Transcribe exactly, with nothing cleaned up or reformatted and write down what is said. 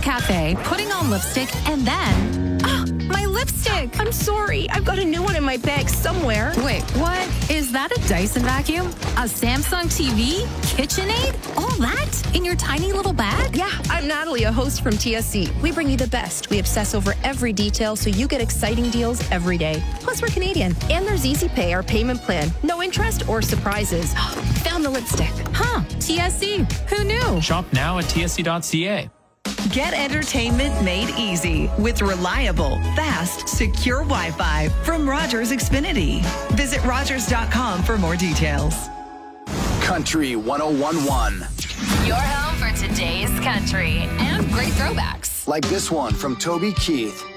cafe, putting on lipstick, and then... Ah, my lipstick! I'm sorry. I've got a new one in my bag somewhere. Wait, what? Is that a Dyson vacuum? A Samsung T V? KitchenAid? All that? In your tiny little bag? Yeah, I'm Natalie, a host from T S C. We bring you the best. We obsess over every detail so you get exciting deals every day. Plus, we're Canadian. And there's Easy Pay, our payment plan. No interest or surprises. Found the lipstick. Huh, T S C. Who knew? Shop now at T S C dot C A. Get entertainment made easy with reliable, fast, secure Wi-Fi from Rogers Xfinity. Visit Rogers dot com for more details. Country one oh one point one. Your home for today's country and great throwbacks. Like this one from Toby Keith.